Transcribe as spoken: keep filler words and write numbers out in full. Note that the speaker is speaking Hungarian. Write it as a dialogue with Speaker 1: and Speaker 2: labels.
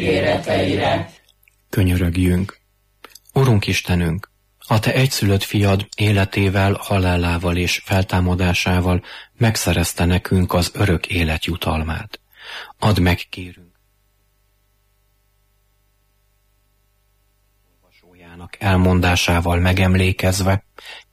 Speaker 1: ígéreteire.
Speaker 2: Könyörögjünk. Urunk Istenünk, a Te egyszülött fiad életével, halálával és feltámadásával megszerezte nekünk az örök élet jutalmát. Add meg, kérünk, olvasójának elmondásával megemlékezve,